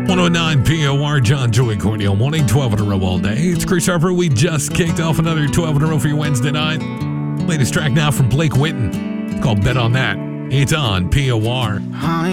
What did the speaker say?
109 POR, John, Joey, Courtney on morning, 12 in a row all day. It's Chris Harper. We just kicked off another 12 in a row for your Wednesday night. Latest track now from Blake Whitten. It's called Bet on That. It's on POR.